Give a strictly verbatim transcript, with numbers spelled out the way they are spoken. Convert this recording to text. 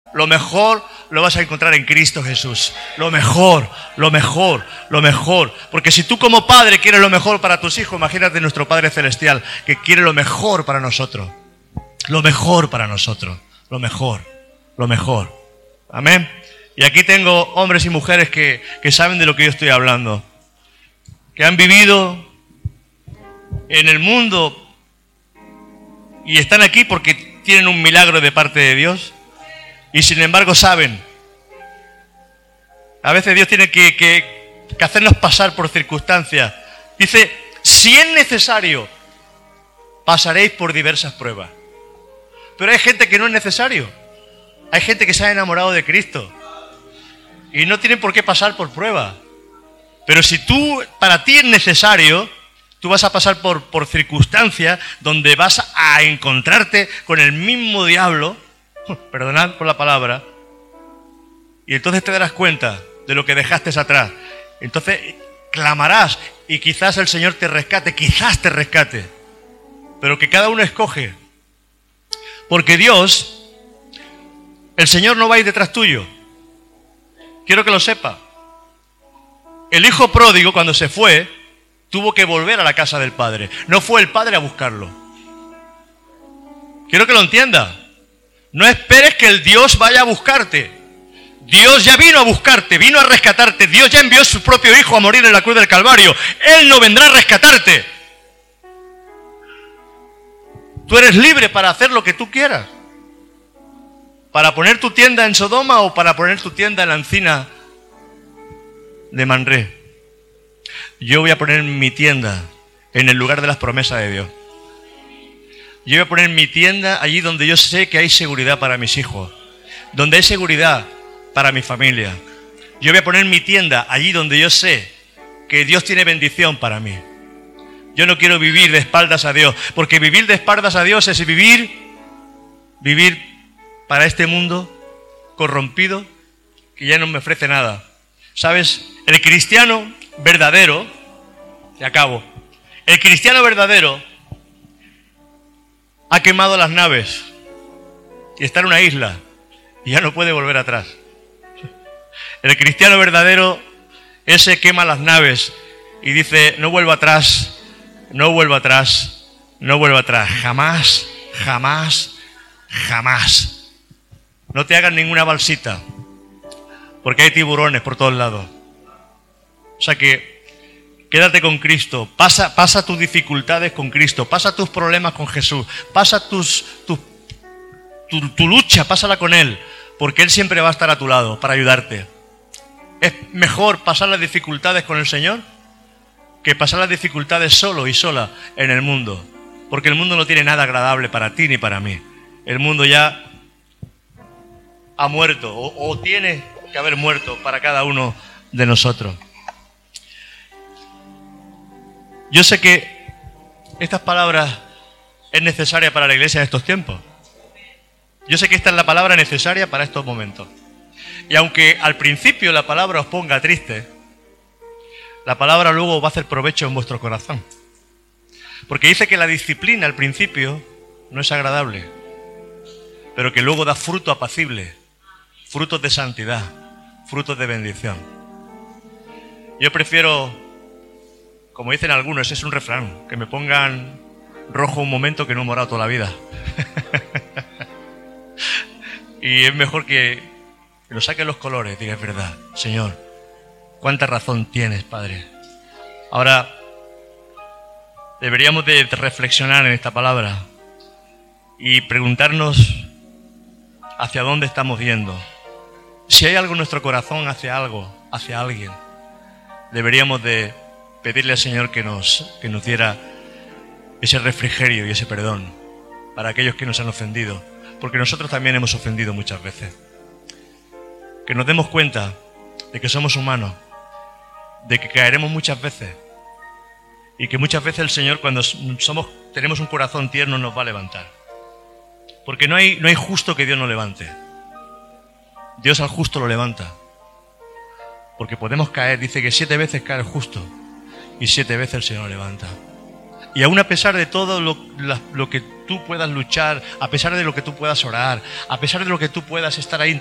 Lo mejor lo vas a encontrar en Cristo Jesús. Lo mejor, lo mejor, lo mejor. Porque si tú como padre quieres lo mejor para tus hijos, imagínate nuestro Padre Celestial, que quiere lo mejor para nosotros. Lo mejor para nosotros. Lo mejor, lo mejor. Amén. Y aquí tengo hombres y mujeres que, que saben de lo que yo estoy hablando. Que han vivido en el mundo y están aquí porque tienen un milagro de parte de Dios. Y sin embargo saben, a veces Dios tiene que, que, que hacernos pasar por circunstancias. Dice, si es necesario, pasaréis por diversas pruebas. Pero hay gente que no es necesario. Hay gente que se ha enamorado de Cristo y no tienen por qué pasar por pruebas. Pero si tú, para ti es necesario, tú vas a pasar por, por circunstancias donde vas a encontrarte con el mismo diablo, perdonad por la palabra, y entonces te darás cuenta de lo que dejaste atrás. Entonces clamarás y quizás el Señor te rescate, quizás te rescate, pero que cada uno escoge, porque Dios, el Señor no va a ir detrás tuyo. Quiero que lo sepa. El hijo pródigo, cuando se fue, tuvo que volver a la casa del padre. No fue el padre a buscarlo. Quiero que lo entienda. No esperes que el Dios vaya a buscarte. Dios ya vino a buscarte, vino a rescatarte. Dios ya envió a su propio hijo a morir en la cruz del Calvario. Él no vendrá a rescatarte. Tú eres libre para hacer lo que tú quieras. Para poner tu tienda en Sodoma o para poner tu tienda en la encina de Manré. Yo voy a poner mi tienda en el lugar de las promesas de Dios. Yo voy a poner mi tienda allí donde yo sé que hay seguridad para mis hijos, donde hay seguridad para mi familia. Yo voy a poner mi tienda allí donde yo sé que Dios tiene bendición para mí. Yo no quiero vivir de espaldas a Dios, porque vivir de espaldas a Dios es vivir, vivir para este mundo corrompido que ya no me ofrece nada. ¿Sabes? El cristiano verdadero, y acabo, el cristiano verdadero ha quemado las naves y está en una isla y ya no puede volver atrás. El cristiano verdadero, ese quema las naves y dice, no vuelvo atrás, no vuelvo atrás, no vuelvo atrás, jamás, jamás, jamás. No te hagas ninguna balsita, porque hay tiburones por todos lados. O sea que quédate con Cristo, pasa, pasa tus dificultades con Cristo, pasa tus problemas con Jesús, pasa tus, tus, tu, tu lucha, pásala con Él, porque Él siempre va a estar a tu lado para ayudarte. Es mejor pasar las dificultades con el Señor que pasar las dificultades solo y sola en el mundo, porque el mundo no tiene nada agradable para ti ni para mí. El mundo ya ha muerto o, o tiene que haber muerto para cada uno de nosotros. Yo sé que estas palabras es necesaria para la iglesia de estos tiempos. Yo sé que esta es la palabra necesaria para estos momentos. Y aunque al principio la palabra os ponga triste, la palabra luego va a hacer provecho en vuestro corazón. Porque dice que la disciplina al principio no es agradable, pero que luego da fruto apacible, frutos de santidad, frutos de bendición. Yo prefiero, como dicen algunos, es un refrán, que me pongan rojo un momento que no morado toda la vida. Y es mejor que lo saquen los colores, diga, es verdad, Señor, cuánta razón tienes, Padre. Ahora, deberíamos de reflexionar en esta palabra y preguntarnos hacia dónde estamos yendo. Si hay algo en nuestro corazón hacia algo, hacia alguien, deberíamos de pedirle al Señor que nos, que nos diera ese refrigerio y ese perdón para aquellos que nos han ofendido, porque nosotros también hemos ofendido muchas veces. Que nos demos cuenta de que somos humanos, de que caeremos muchas veces y que muchas veces el Señor, cuando somos, tenemos un corazón tierno, nos va a levantar. Porque no hay, no hay justo que Dios no levante. Dios al justo lo levanta. Porque podemos caer, dice que siete veces cae el justo y siete veces el Señor lo levanta. Y aún a pesar de todo lo, la, lo que tú puedas luchar, a pesar de lo que tú puedas orar, a pesar de lo que tú puedas estar ahí